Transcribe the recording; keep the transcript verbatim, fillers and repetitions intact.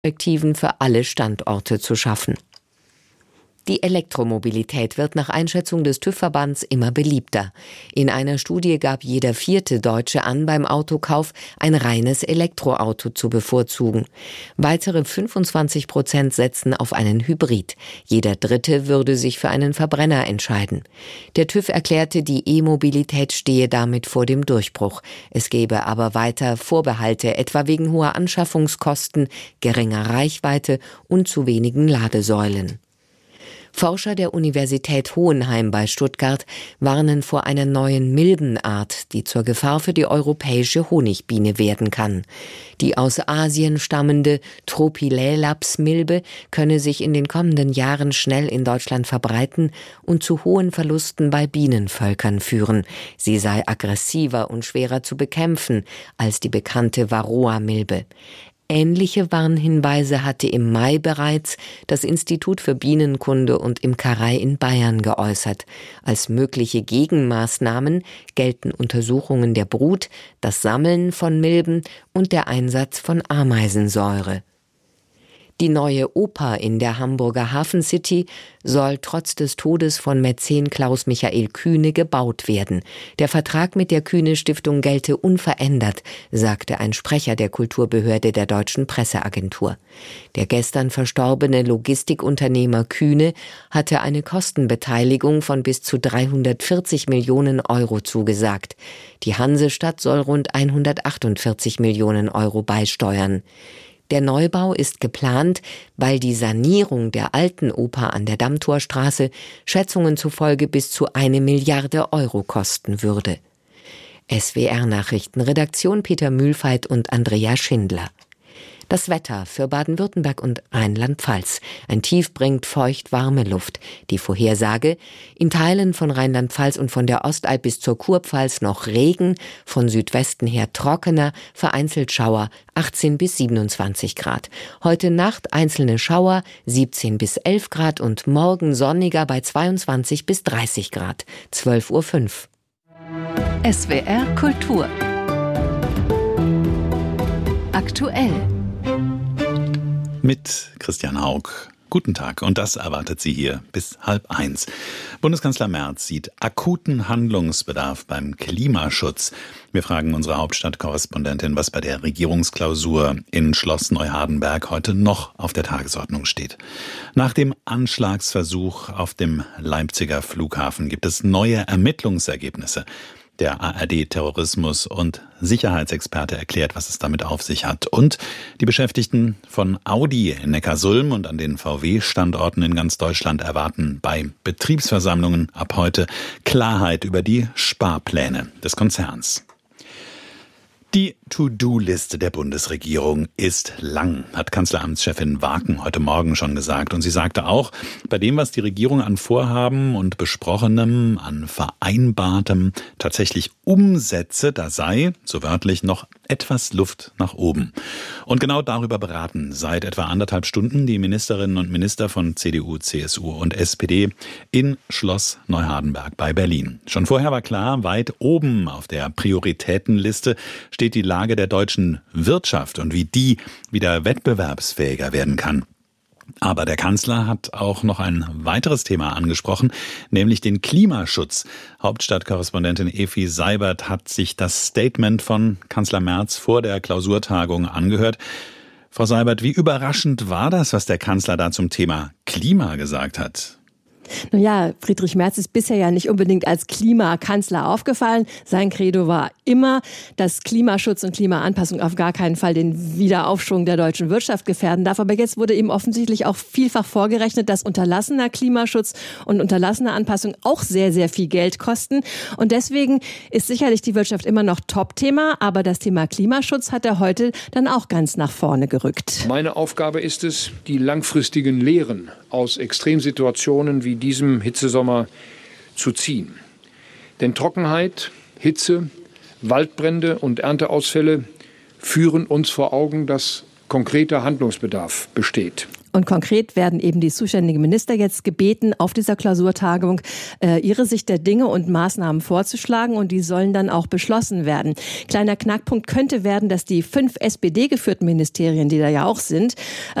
Perspektiven für alle Standorte zu schaffen. Die Elektromobilität wird nach Einschätzung des TÜV-Verbands immer beliebter. In einer Studie gab jeder vierte Deutsche an, beim Autokauf ein reines Elektroauto zu bevorzugen. Weitere fünfundzwanzig Prozent setzen auf einen Hybrid. Jeder Dritte würde sich für einen Verbrenner entscheiden. Der TÜV erklärte, die E-Mobilität stehe damit vor dem Durchbruch. Es gebe aber weiter Vorbehalte, etwa wegen hoher Anschaffungskosten, geringer Reichweite und zu wenigen Ladesäulen. Forscher der Universität Hohenheim bei Stuttgart warnen vor einer neuen Milbenart, die zur Gefahr für die europäische Honigbiene werden kann. Die aus Asien stammende Tropilelaps-Milbe könne sich in den kommenden Jahren schnell in Deutschland verbreiten und zu hohen Verlusten bei Bienenvölkern führen. Sie sei aggressiver und schwerer zu bekämpfen als die bekannte Varroa-Milbe. Ähnliche Warnhinweise hatte im Mai bereits das Institut für Bienenkunde und Imkerei in Bayern geäußert. Als mögliche Gegenmaßnahmen gelten Untersuchungen der Brut, das Sammeln von Milben und der Einsatz von Ameisensäure. Die neue Oper in der Hamburger Hafen City soll trotz des Todes von Mäzen Klaus-Michael Kühne gebaut werden. Der Vertrag mit der Kühne-Stiftung gelte unverändert, sagte ein Sprecher der Kulturbehörde der Deutschen Presseagentur. Der gestern verstorbene Logistikunternehmer Kühne hatte eine Kostenbeteiligung von bis zu dreihundertvierzig Millionen Euro zugesagt. Die Hansestadt soll rund hundertachtundvierzig Millionen Euro beisteuern. Der Neubau ist geplant, weil die Sanierung der alten Oper an der Dammtorstraße Schätzungen zufolge bis zu eine Milliarde Euro kosten würde. S W R-Nachrichtenredaktion Peter Mühlfeit und Andrea Schindler. Das Wetter für Baden-Württemberg und Rheinland-Pfalz. Ein Tief bringt feucht warme Luft. Die Vorhersage: in Teilen von Rheinland-Pfalz und von der Ostalb bis zur Kurpfalz noch Regen, von Südwesten her trockener, vereinzelt Schauer, achtzehn bis siebenundzwanzig Grad. Heute Nacht einzelne Schauer, siebzehn bis elf Grad und morgen sonniger bei zweiundzwanzig bis dreißig Grad. zwölf Uhr fünf. S W R Kultur. Aktuell. Mit Christian Haug. Guten Tag, und das erwartet Sie hier bis halb eins. Bundeskanzler Merz sieht akuten Handlungsbedarf beim Klimaschutz. Wir fragen unsere Hauptstadtkorrespondentin, was bei der Regierungsklausur in Schloss Neuhardenberg heute noch auf der Tagesordnung steht. Nach dem Anschlagsversuch auf dem Leipziger Flughafen gibt es neue Ermittlungsergebnisse. Der A R D-Terrorismus- und Sicherheitsexperte erklärt, was es damit auf sich hat. Und die Beschäftigten von Audi in Neckarsulm und an den V W-Standorten in ganz Deutschland erwarten bei Betriebsversammlungen ab heute Klarheit über die Sparpläne des Konzerns. Die To-Do-Liste der Bundesregierung ist lang, hat Kanzleramtschefin Waken heute Morgen schon gesagt. Und sie sagte auch, bei dem, was die Regierung an Vorhaben und Besprochenem, an Vereinbartem tatsächlich umsetze, da sei, so wörtlich, noch etwas Luft nach oben. Und genau darüber beraten seit etwa anderthalb Stunden die Ministerinnen und Minister von C D U, C S U und S P D in Schloss Neuhardenberg bei Berlin. Schon vorher war klar, weit oben auf der Prioritätenliste steht die Lage der deutschen Wirtschaft und wie die wieder wettbewerbsfähiger werden kann. Aber der Kanzler hat auch noch ein weiteres Thema angesprochen, nämlich den Klimaschutz. Hauptstadtkorrespondentin Efi Seibert hat sich das Statement von Kanzler Merz vor der Klausurtagung angehört. Frau Seibert, wie überraschend war das, was der Kanzler da zum Thema Klima gesagt hat? Nun ja, Friedrich Merz ist bisher ja nicht unbedingt als Klimakanzler aufgefallen. Sein Credo war immer, dass Klimaschutz und Klimaanpassung auf gar keinen Fall den Wiederaufschwung der deutschen Wirtschaft gefährden darf. Aber jetzt wurde ihm offensichtlich auch vielfach vorgerechnet, dass unterlassener Klimaschutz und unterlassene Anpassung auch sehr, sehr viel Geld kosten. Und deswegen ist sicherlich die Wirtschaft immer noch Top-Thema. Aber das Thema Klimaschutz hat er heute dann auch ganz nach vorne gerückt. Meine Aufgabe ist es, die langfristigen Lehren aus Extremsituationen wie diesem Hitzesommer zu ziehen. Denn Trockenheit, Hitze, Waldbrände und Ernteausfälle führen uns vor Augen, dass konkreter Handlungsbedarf besteht. Und konkret werden eben die zuständigen Minister jetzt gebeten, auf dieser Klausurtagung äh, ihre Sicht der Dinge und Maßnahmen vorzuschlagen, und die sollen dann auch beschlossen werden. Kleiner Knackpunkt könnte werden, dass die fünf S P D-geführten Ministerien, die da ja auch sind,